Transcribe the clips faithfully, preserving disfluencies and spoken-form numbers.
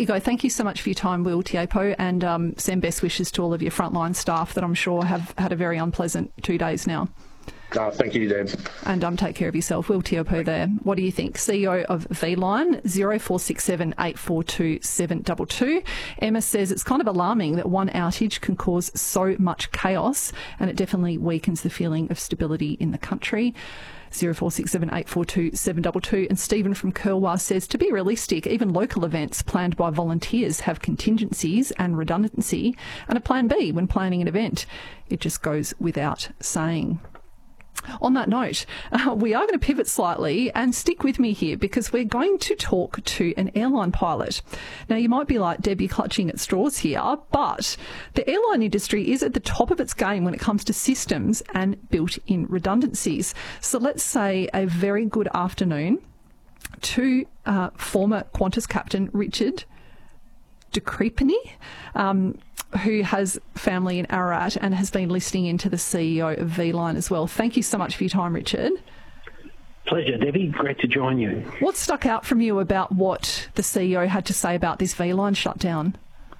let you go. Thank you so much for your time, Will Tiopo, and um, send best wishes to all of your frontline staff that I'm sure have had a very unpleasant two days now. Uh, thank you, Deb. And um, take care of yourself. Will Tiopo there. What do you think? C E O of V-Line, zero four six seven, eight four two, seven two two. Emma says it's kind of alarming that one outage can cause so much chaos, and it definitely weakens the feeling of stability in the country. zero four six seven, eight four two, seven two two. And Stephen from Curlwa says, to be realistic, even local events planned by volunteers have contingencies and redundancy and a plan B when planning an event. It just goes without saying. On that note, uh, we are going to pivot slightly, and stick with me here because we're going to talk to an airline pilot. Now, you might be like, Debbie, clutching at straws here, but the airline industry is at the top of its game when it comes to systems and built-in redundancies. So let's say a very good afternoon to uh, former Qantas captain Richard de Crespigny, um, who has family in Ararat and has been listening into the C E O of V-Line as well. Thank you so much for your time, Richard. Pleasure, Debbie. Great to join you. What stuck out from you about what the C E O had to say about this V-Line shutdown?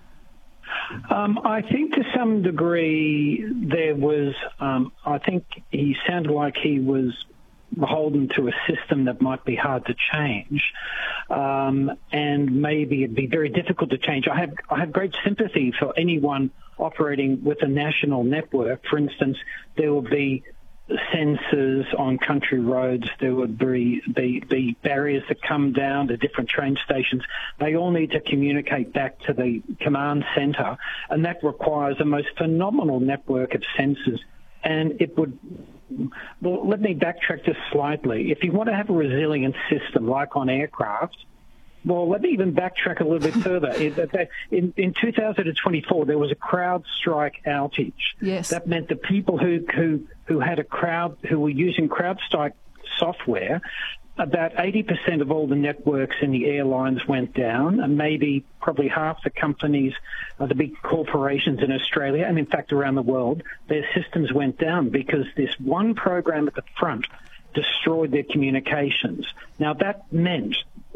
Um, I think to some degree there was, um, I think he sounded like he was beholden to a system that might be hard to change, um, and maybe it'd be very difficult to change. I have I have great sympathy for anyone operating with a national network. For instance, there will be sensors on country roads. There would be, be, be barriers that come down to different train stations. They all need to communicate back to the command centre, and that requires a most phenomenal network of sensors. And it would, well, let me backtrack just slightly. If you want to have a resilient system like on aircraft, well, let me even backtrack a little bit further. In, in two thousand twenty-four, there was a CrowdStrike outage. Yes. That meant the people who, who, who had a crowd, who were using CrowdStrike software, about eighty percent of all the networks in the airlines went down, and maybe probably half the companies, uh, the big corporations in Australia, and in fact around the world, their systems went down because this one program at the front destroyed their communications. Now, that meant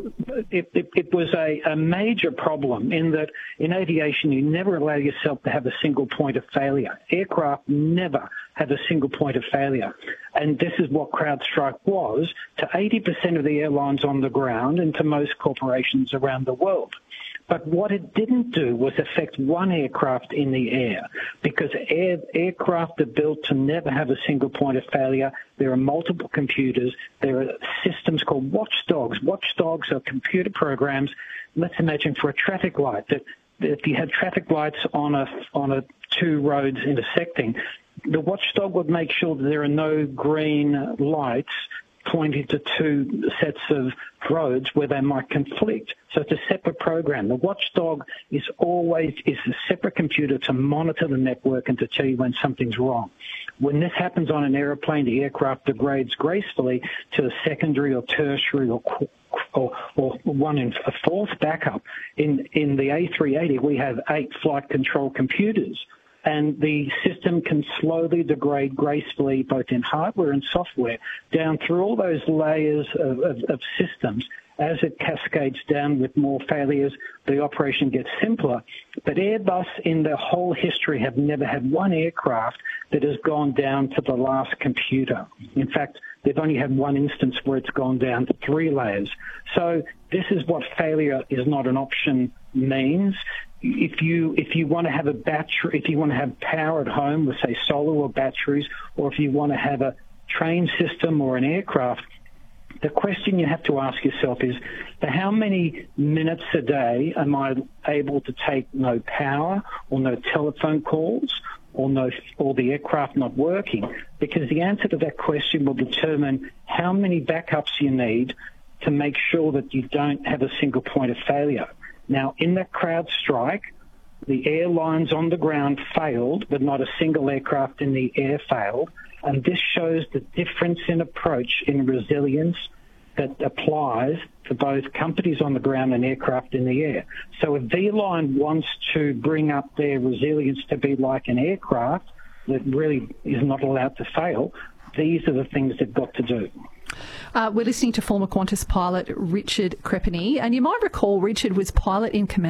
it, it, it was a, a major problem in that in aviation you never allow yourself to have a single point of failure. Aircraft never have a single point of failure. And this is what CrowdStrike was to eighty percent of the airlines on the ground and to most corporations around the world. But what it didn't do was affect one aircraft in the air, because air, aircraft are built to never have a single point of failure. There are multiple computers. There are systems called watchdogs. Watchdogs are computer programs. Let's imagine for a traffic light that if you had traffic lights on a on a two roads intersecting, the watchdog would make sure that there are no green lights pointing to two sets of roads where they might conflict. So it's a separate program. The watchdog is always is a separate computer to monitor the network and to tell you when something's wrong. When this happens on an airplane, the aircraft degrades gracefully to a secondary or tertiary or or, or one in a fourth backup. In in the A three eighty, we have eight flight control computers. And the system can slowly degrade gracefully, both in hardware and software, down through all those layers of, of, of systems. As it cascades down with more failures, the operation gets simpler. But Airbus, in their whole history, have never had one aircraft that has gone down to the last computer. In fact, they've only had one instance where it's gone down to three layers. So this is what failure is not an option means. If you if you want to have a battery, if you want to have power at home with, say, solar or batteries, or if you want to have a train system or an aircraft, the question you have to ask yourself is, for how many minutes a day am I able to take no power or no telephone calls or no or the aircraft not working? Because the answer to that question will determine how many backups you need to make sure that you don't have a single point of failure. Now, in that CrowdStrike, the airlines on the ground failed, but not a single aircraft in the air failed. And this shows the difference in approach in resilience that applies to both companies on the ground and aircraft in the air. So if V-Line wants to bring up their resilience to be like an aircraft that really is not allowed to fail, these are the things they've got to do. Uh, we're listening to former Qantas pilot Richard Crespigny, and you might recall Richard was pilot in command